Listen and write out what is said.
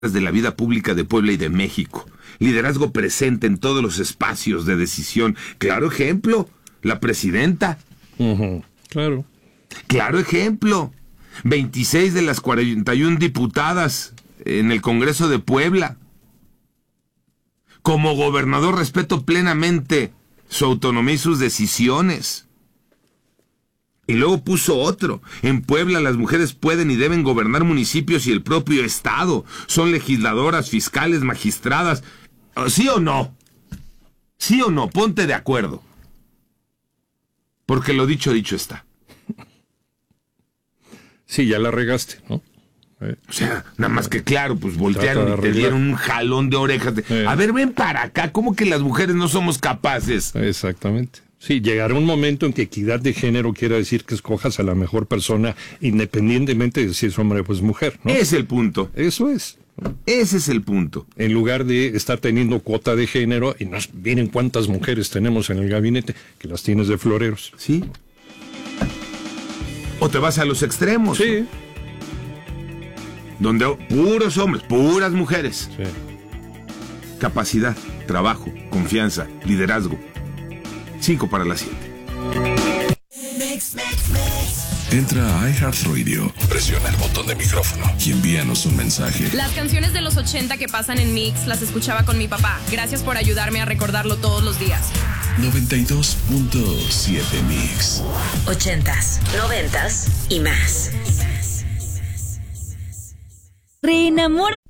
de la vida pública de Puebla y de México. Liderazgo presente en todos los espacios de decisión. Claro ejemplo, la presidenta. Claro. Claro ejemplo, 26 de las 41 diputadas en el Congreso de Puebla. Como gobernador respeto plenamente su autonomía y sus decisiones. Y luego puso otro. En Puebla las mujeres pueden y deben gobernar municipios y el propio estado. Son legisladoras, fiscales, magistradas. ¿Sí o no? ¿Sí o no? Ponte de acuerdo. Porque lo dicho, dicho está. Sí, ya la regaste, ¿no? O sea, nada más que claro, pues voltearon y te dieron un jalón de orejas. A ver, ven para acá. ¿Cómo que las mujeres no somos capaces? Exactamente. Sí, llegará un momento en que equidad de género quiera decir que escojas a la mejor persona independientemente de si es hombre o pues mujer, ¿no? Es el punto. Eso es. Ese es el punto. En lugar de estar teniendo cuota de género, y miren cuántas mujeres tenemos en el gabinete, que las tienes de floreros. Sí. O te vas a los extremos. Sí. Donde puros hombres, puras mujeres. Sí. Capacidad, trabajo, confianza, liderazgo. 5 para las 7. Entra a iHeartRadio, presiona el botón de micrófono y envíanos un mensaje. Las canciones de los 80 que pasan en Mix las escuchaba con mi papá. Gracias por ayudarme a recordarlo todos los días. 92.7 Mix. 80s, 90s y más. Reenamórate